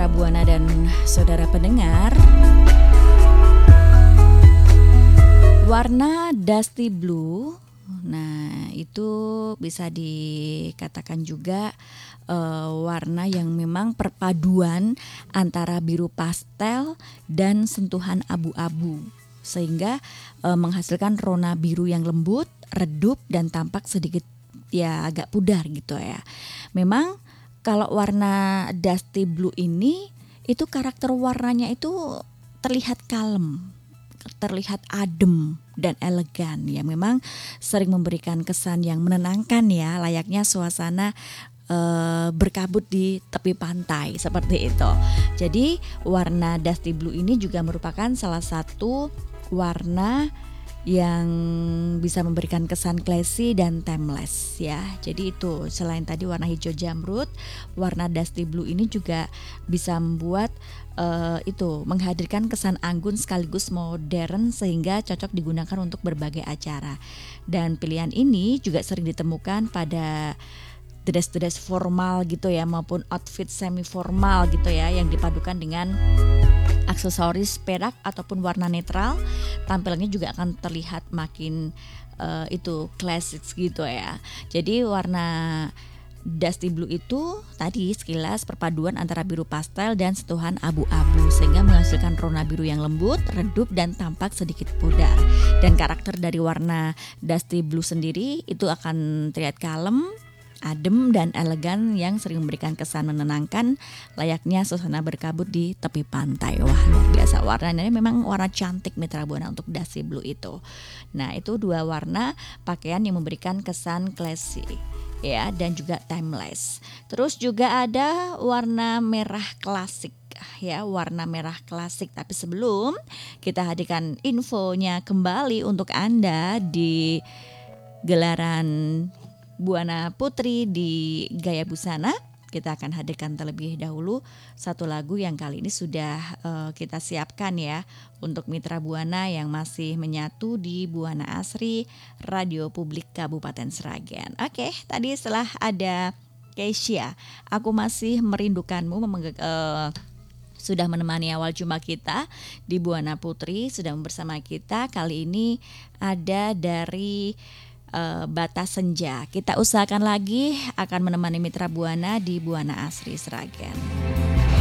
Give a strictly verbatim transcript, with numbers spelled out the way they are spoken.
Mitra Buana dan saudara pendengar, warna dusty blue, nah itu bisa dikatakan juga uh, warna yang memang perpaduan antara biru pastel dan sentuhan abu-abu, sehingga uh, menghasilkan rona biru yang lembut, redup dan tampak sedikit ya agak pudar gitu ya. Memang kalau warna dusty blue ini itu karakter warnanya itu terlihat kalem, terlihat adem dan elegan ya. Memang sering memberikan kesan yang menenangkan ya, layaknya suasana e, berkabut di tepi pantai seperti itu. Jadi warna dusty blue ini juga merupakan salah satu warna yang bisa memberikan kesan classy dan timeless ya. Jadi itu selain tadi warna hijau jamrut, warna dusty blue ini juga bisa membuat uh, itu menghadirkan kesan anggun sekaligus modern sehingga cocok digunakan untuk berbagai acara. Dan pilihan ini juga sering ditemukan pada dress-dress formal gitu ya, maupun outfit semi formal gitu ya, yang dipadukan dengan aksesoris perak ataupun warna netral. Tampilannya juga akan terlihat makin uh, itu classic gitu ya. Jadi warna dusty blue itu tadi sekilas perpaduan antara biru pastel dan sentuhan abu-abu, sehingga menghasilkan rona biru yang lembut, redup dan tampak sedikit pudar. Dan karakter dari warna dusty blue sendiri itu akan terlihat kalem, adem dan elegan yang sering memberikan kesan menenangkan, layaknya suasana berkabut di tepi pantai. Wah, luar biasa, warnanya memang warna cantik Mitra Buana untuk dusty blue itu. Nah, itu dua warna pakaian yang memberikan kesan classy ya dan juga timeless. Terus juga ada warna merah klasik ya, warna merah klasik. Tapi sebelum kita hadirkan infonya kembali untuk Anda di gelaran Buana Putri di Gaya Busana, kita akan hadirkan terlebih dahulu satu lagu yang kali ini sudah uh, kita siapkan ya untuk Mitra Buana yang masih menyatu di Buana Asri Radio Publik Kabupaten Sragen. Oke, tadi setelah ada Keisha, Aku Masih Merindukanmu memeng- uh, sudah menemani awal jumpa kita di Buana Putri, sudah bersama kita. Kali ini ada dari Uh, Batas Senja. Kita usahakan lagi akan menemani Mitra Buana di Buana Asri Sragen.